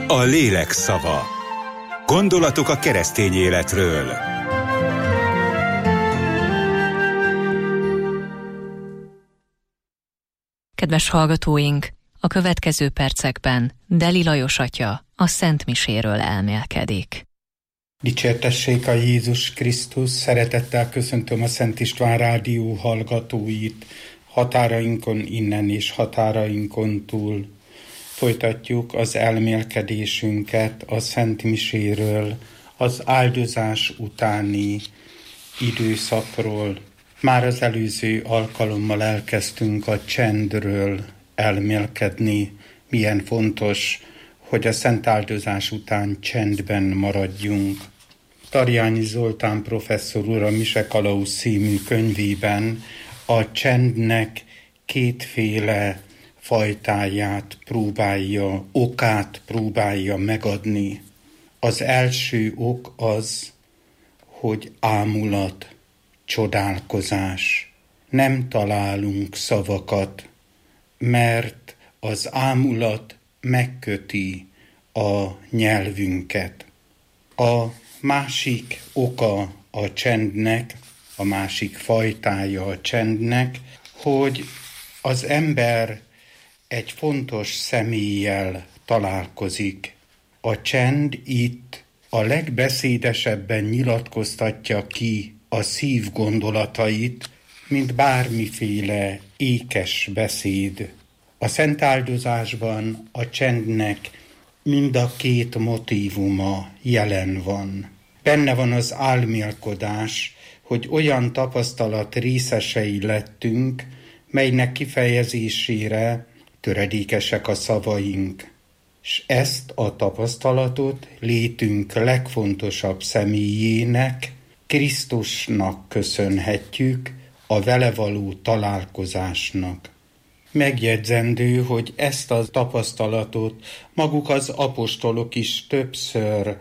A lélek szava. Gondolatok a keresztény életről. Kedves hallgatóink, a következő percekben Deli Lajos atya a Szent Miséről elmélkedik. Dicsértessék a Jézus Krisztus, szeretettel köszöntöm a Szent István Rádió hallgatóit, határainkon innen és határainkon túl. Folytatjuk az elmélkedésünket a Szent Miséről, az áldozás utáni időszakról. Már az előző alkalommal elkezdtünk a csendről elmélkedni. Milyen fontos, hogy a szent áldozás után csendben maradjunk. Tarjányi Zoltán professzor úr a Mise Kalauz című könyvében a csendnek kétféle fajtáját próbálja, okát próbálja megadni. Az első ok az, hogy ámulat, csodálkozás. Nem találunk szavakat, mert az ámulat megköti a nyelvünket. A másik oka a csendnek, a másik fajtája a csendnek, hogy az ember egy fontos személlyel találkozik. A csend itt a legbeszédesebben nyilatkoztatja ki a szív gondolatait, mint bármiféle ékes beszéd. A szent áldozásban a csendnek mind a két motívuma jelen van. Benne van az álmélkodás, hogy olyan tapasztalat részesei lettünk, melynek kifejezésére töredékesek a szavaink. És ezt a tapasztalatot létünk legfontosabb személyének, Krisztusnak köszönhetjük, a vele való találkozásnak. Megjegyzendő, hogy ezt a tapasztalatot maguk az apostolok is többször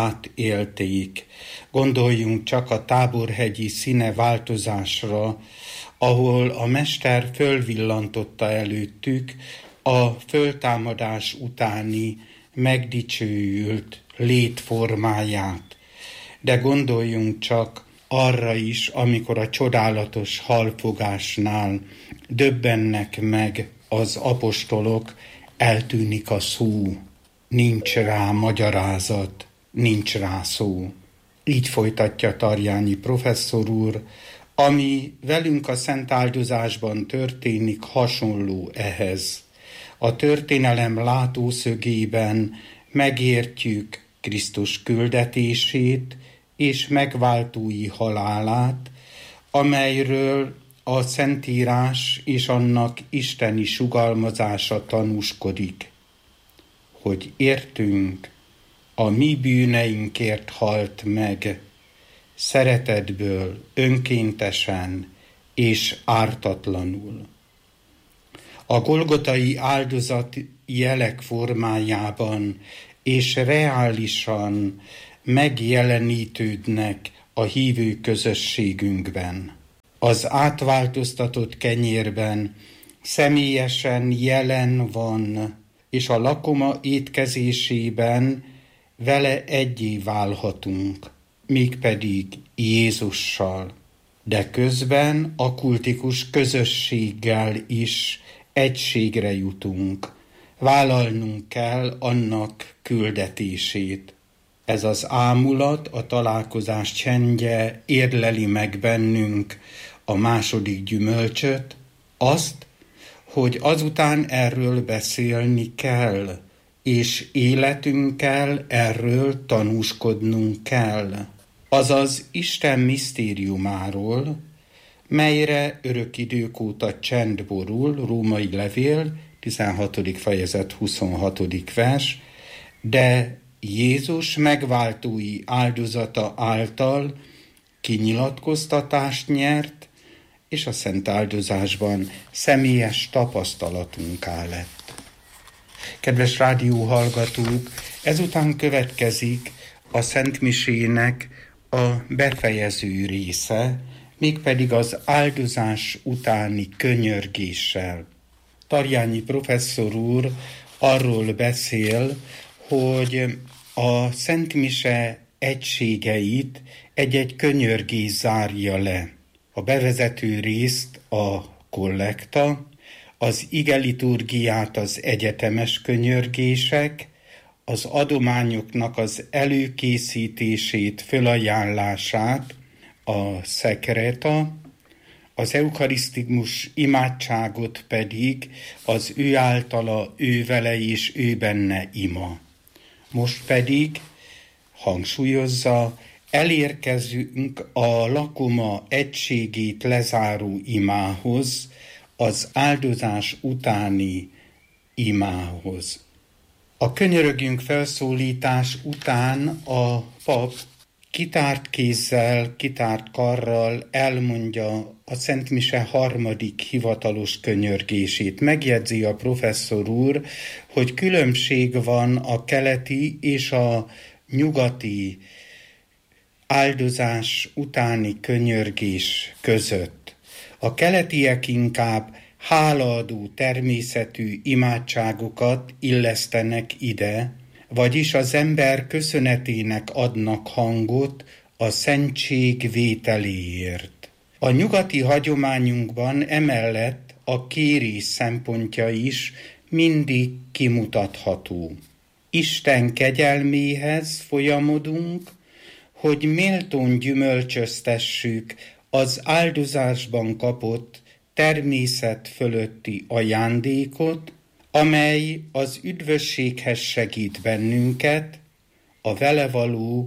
átélték. Gondoljunk csak a táborhegyi színeváltozásra, ahol a mester fölvillantotta előttük a föltámadás utáni megdicsőült létformáját. De gondoljunk csak arra is, amikor a csodálatos halfogásnál döbbennek meg az apostolok, eltűnik a szó, nincs rá magyarázat, nincs rá szó. Így folytatja Tarjányi professzor úr, ami velünk a szent áldozásban történik, hasonló ehhez. A történelem látószögében megértjük Krisztus küldetését és megváltói halálát, amelyről a Szentírás és annak isteni sugalmazása tanúskodik, hogy értünk, a mi bűneinkért halt meg, szeretetből, önkéntesen és ártatlanul. A golgotai áldozat jelek formájában és reálisan megjelenítődnek a hívő közösségünkben. Az átváltoztatott kenyérben személyesen jelen van, és a lakoma étkezésében vele egyé válhatunk, mégpedig Jézussal. De közben a kultikus közösséggel is egységre jutunk. Vállalnunk kell annak küldetését. Ez az ámulat, a találkozás csendje érleli meg bennünk a második gyümölcsöt, azt, hogy azután erről beszélni kell, és életünkkel erről tanúskodnunk kell. Azaz Isten misztériumáról, melyre örök idők óta csend borul, Római levél, 16. fejezet 26. vers, de Jézus megváltói áldozata által kinyilatkoztatást nyert, és a szent áldozásban személyes tapasztalatunká lett. Kedves rádióhallgatók, ezután következik a Szent Misének a befejező része, mégpedig az áldozás utáni könyörgéssel. Tarjányi professzor úr arról beszél, hogy a Szent Mise egységeit egy-egy könyörgés zárja le. A bevezető részt a kollekta, az igeliturgiát az egyetemes könyörgések, az adományoknak az előkészítését, fölajánlását a szekreta, az eukarisztikus imádságot pedig az ő általa, ő vele és ő benne ima. Most pedig, hangsúlyozza, elérkezünk a lakoma egységét lezáró imához, az áldozás utáni imához. A könyörögjünk felszólítás után a pap kitárt kézzel, kitárt karral elmondja a Szent Mise harmadik hivatalos könyörgését. Megjegyzi a professzor úr, hogy különbség van a keleti és a nyugati áldozás utáni könyörgés között. A keletiek inkább hálaadó természetű imádságokat illesztenek ide, vagyis az ember köszönetének adnak hangot a szentség vételéért. A nyugati hagyományunkban emellett a kérés szempontja is mindig kimutatható. Isten kegyelméhez folyamodunk, hogy méltón gyümölcsöztessük az áldozásban kapott természet fölötti ajándékot, amely az üdvösséghez segít bennünket, a vele való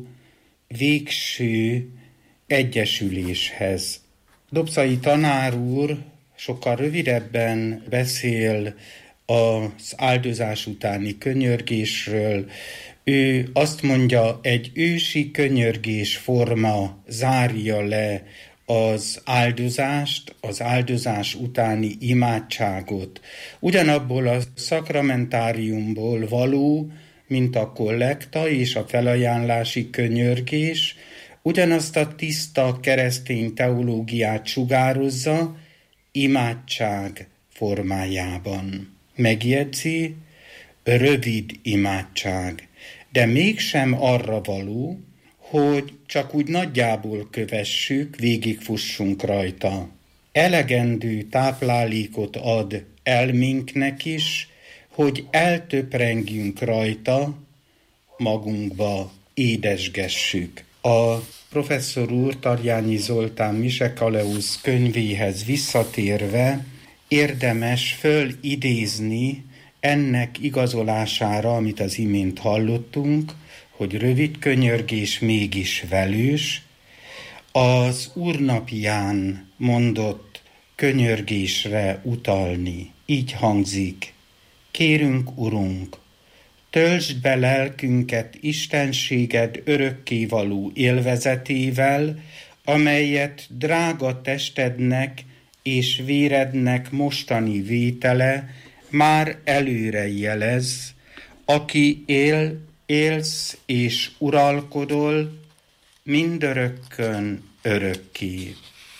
végső egyesüléshez. Dobszai tanár úr sokkal rövidebben beszél az áldozás utáni könyörgésről. Ő azt mondja, egy ősi könyörgés forma zárja le az áldozást, az áldozás utáni imádságot. Ugyanabból a szakramentáriumból való, mint a kollekta és a felajánlási könyörgés, ugyanazt a tiszta keresztény teológiát sugározza imádság formájában. Megjegyzi, rövid imádság, de mégsem arra való, hogy csak úgy nagyjából kövessük, végigfussunk rajta. Elegendő táplálékot ad elménknek is, hogy eltöprengjünk rajta, magunkba édesgessük. A professzor úr Tarjányi Zoltán Mise-Kaleusz könyvéhez visszatérve érdemes fölidézni ennek igazolására, amit az imént hallottunk, hogy rövid könyörgés mégis velős, az úrnapján mondott könyörgésre utalni. Így hangzik: kérünk, Urunk, töltsd be lelkünket istenséged örökkévaló élvezetével, amelyet drága testednek és vérednek mostani vétele már előre jelez, aki élsz és uralkodol mindörökkön örökké.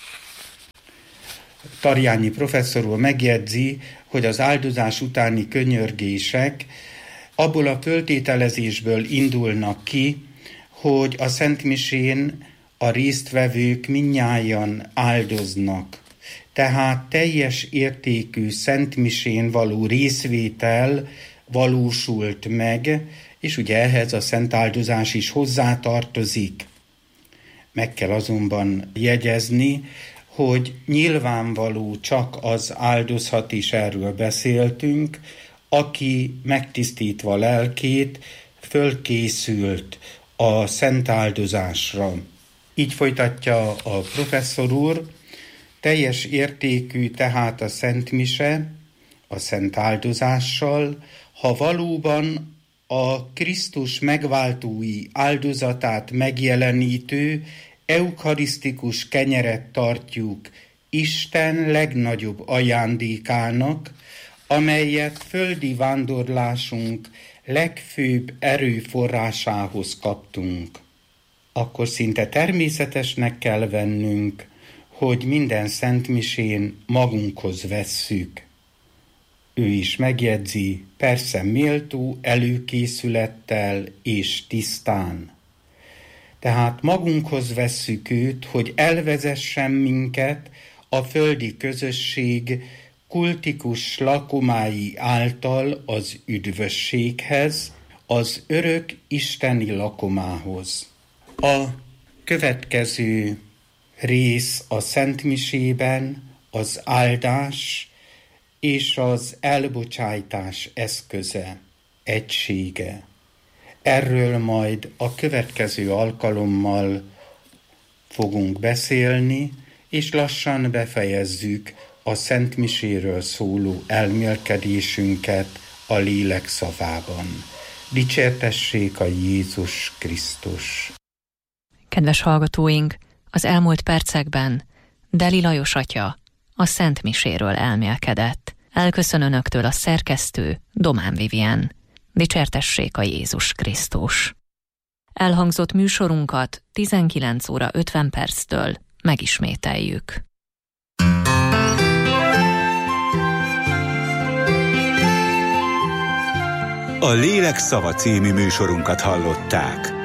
Tarjányi professzor úr megjegyzi, hogy az áldozás utáni könyörgések abból a föltételezésből indulnak ki, hogy a Szent Misén a résztvevők mindnyájan áldoznak. Tehát teljes értékű Szent Misén való részvétel valósult meg, és ugye ehhez a szent áldozás is hozzátartozik. Meg kell azonban jegyezni, hogy nyilvánvaló csak az áldozhat, és erről beszéltünk, aki megtisztítva lelkét fölkészült a szent áldozásra. Így folytatja a professzor úr: teljes értékű tehát a Szent Mise a szent áldozással, ha valóban a Krisztus megváltói áldozatát megjelenítő eukarisztikus kenyeret tartjuk Isten legnagyobb ajándékának, amelyet földi vándorlásunk legfőbb erőforrásához kaptunk. Akkor szinte természetesnek kell vennünk, hogy minden szentmisén magunkhoz vesszük. ő is megjegyzi, persze méltó előkészülettel és tisztán. Tehát magunkhoz vesszük őt, hogy elvezessen minket a földi közösség kultikus lakomái által az üdvösséghez, az örök isteni lakomához. A következő rész a szentmisében az áldás és az elbocsájtás eszköze, egysége. Erről majd a következő alkalommal fogunk beszélni, és lassan befejezzük a szentmiséről szóló elmélkedésünket a lélek szavában. Dicsértessék a Jézus Krisztus! Kedves hallgatóink, az elmúlt percekben Deli Lajos atya a szentmiséről elmélkedett. Elköszön önöktől a szerkesztő Domán Vivien. Dicsértessék a Jézus Krisztus! Elhangzott műsorunkat 19 óra 50 perctől megismételjük. A Lélek szava című műsorunkat hallották.